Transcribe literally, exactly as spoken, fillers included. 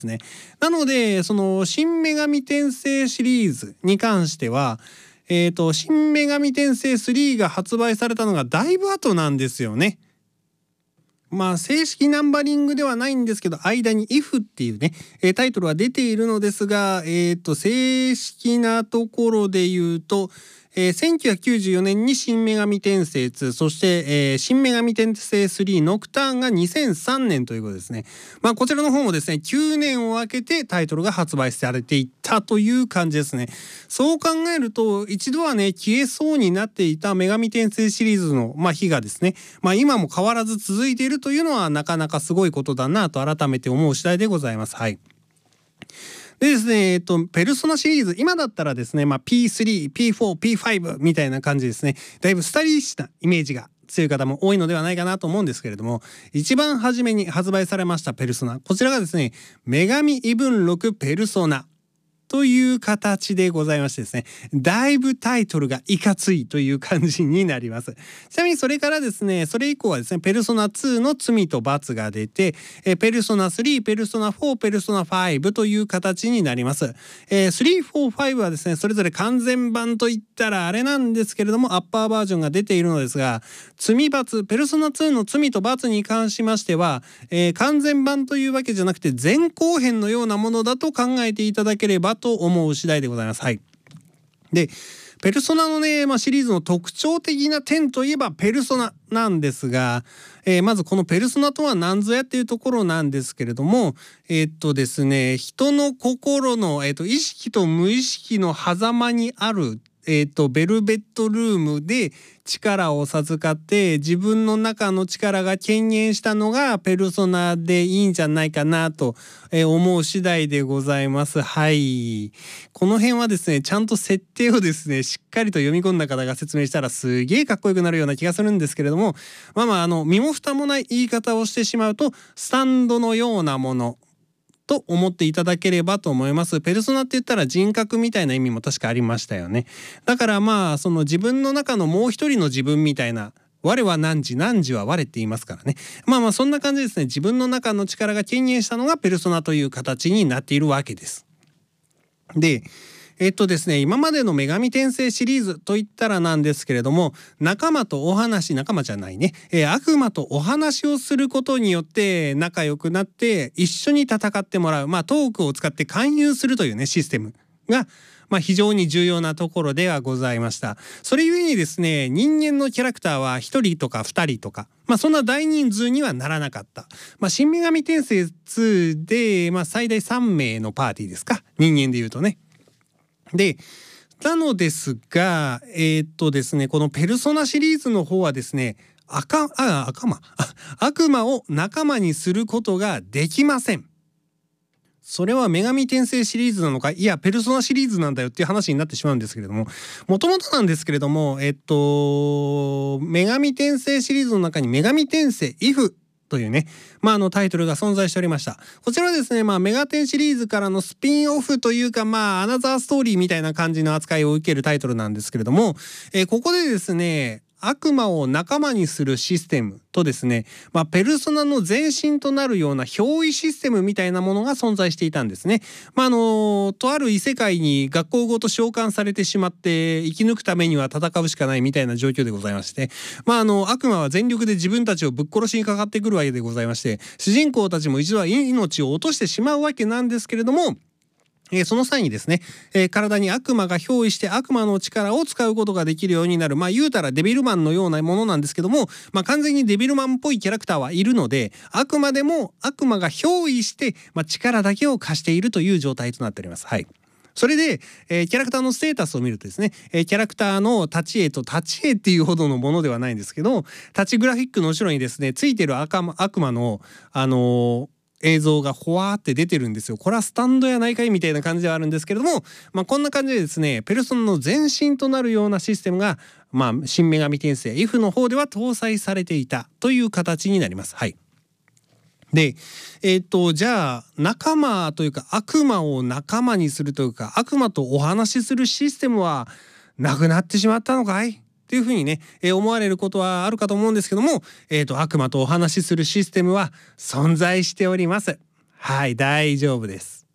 ね。なのでその新女神転生シリーズに関してはえーと新女神転生スリーが発売されたのがだいぶ後なんですよね。まあ正式ナンバリングではないんですけど間に イフ っていうねタイトルは出ているのですが、えーと正式なところで言うとえー、せんきゅうひゃくきゅうじゅうよねんに新女神転生ツー、そして、えー、新女神転生スリーノクターンがにせんさんねんということですね。まあこちらの方もですねきゅうねんを空けてタイトルが発売されていったという感じですね。そう考えると一度はね消えそうになっていた女神転生シリーズの、まあ、日がですね、まあ、今も変わらず続いているというのはなかなかすごいことだなと改めて思う次第でございます。はい。でですね、えっと、ペルソナシリーズ、今だったらですね、まあ、ピースリー、ピーフォー、ピーファイブ みたいな感じですね、だいぶスタイリッシュなイメージが強い方も多いのではないかなと思うんですけれども、一番初めに発売されましたペルソナ、こちらがですね、女神異聞録ペルソナという形でございましてですね、だいぶタイトルがいかついという感じになります。ちなみにそれからですね、それ以降はですね、ペルソナツーの罪と罰が出て、えペルソナスリー、ペルソナフォー、ペルソナファイブという形になります。えー、スリー、フォー、ファイブはですね、それぞれ完全版といったらあれなんですけれども、アッパーバージョンが出ているのですが、罪罰、ペルソナツーの罪と罰に関しましては、えー、完全版というわけじゃなくて前後編のようなものだと考えていただければと思う次第でございます。はい。でペルソナのね、まあ、シリーズの特徴的な点といえばペルソナなんですが、えー、まずこのペルソナとは何ぞやっていうところなんですけれども、えー、っとですね人の心の、えー、っと意識と無意識の狭間にあるえー、とベルベットルームで力を授かって自分の中の力が顕現したのがペルソナでいいんじゃないかなと思う次第でございます。はい。この辺はですねちゃんと設定をですねしっかりと読み込んだ方が説明したらすげえかっこよくなるような気がするんですけれども、まあまああの身も蓋もない言い方をしてしまうとスタンドのようなものと思っていただければと思います。ペルソナって言ったら人格みたいな意味も確かありましたよね。だからまあその自分の中のもう一人の自分みたいな、我は汝、汝は我って言いますからね。まあまあそんな感じですね。自分の中の力が顕現したのがペルソナという形になっているわけです。でえっとですね今までの女神転生シリーズといったらなんですけれども、仲間とお話仲間じゃないね、えー、悪魔とお話をすることによって仲良くなって一緒に戦ってもらう、まあトークを使って勧誘するというねシステムがまあ非常に重要なところではございました。それゆえにですね人間のキャラクターはひとりとかふたりとか、まあそんな大人数にはならなかった。まあ新女神転生ツーでまあ最大さんめいのパーティーですか、人間でいうとね。でなのですがえー、っとですねこのペルソナシリーズの方はですね赤あ赤魔悪魔を仲間にすることができません。それは女神転生シリーズなのかいやペルソナシリーズなんだよっていう話になってしまうんですけれども、もともとなんですけれどもえっと女神転生シリーズの中に女神転生イフというね、まあ、あのタイトルが存在しておりました。こちらはですね、まあ、メガテンシリーズからのスピンオフというか、まあ、アナザーストーリーみたいな感じの扱いを受けるタイトルなんですけれども、えー、ここでですね悪魔を仲間にするシステムとですね、まあ、ペルソナの前身となるような憑依システムみたいなものが存在していたんですね。まああのとある異世界に学校ごと召喚されてしまって生き抜くためには戦うしかないみたいな状況でございまして、まあ、あの悪魔は全力で自分たちをぶっ殺しにかかってくるわけでございまして、主人公たちも一度は命を落としてしまうわけなんですけれども、えー、その際にですね、えー、体に悪魔が憑依して悪魔の力を使うことができるようになる、まあ言うたらデビルマンのようなものなんですけども、まあ完全にデビルマンっぽいキャラクターはいるので、あくまでも悪魔が憑依して、まあ、力だけを貸しているという状態となっております。はい。それで、えー、キャラクターのステータスを見るとですね、えー、キャラクターの立ち絵と立ち絵っていうほどのものではないんですけど、タッチグラフィックの後ろにですねついてる悪魔、悪魔のあのー映像がほわーって出てるんですよ。これはスタンドやないかいみたいな感じではあるんですけれども、まあ、こんな感じでですねペルソナの前身となるようなシステムが、まあ、新女神転生 イフ の方では搭載されていたという形になります。はい。でえー、とじゃあ仲間というか悪魔を仲間にするというか悪魔とお話しするシステムはなくなってしまったのかいっていうふうにね、えー、思われることはあるかと思うんですけども、えー、と悪魔とお話しするシステムは存在しております。 はい、大丈夫です。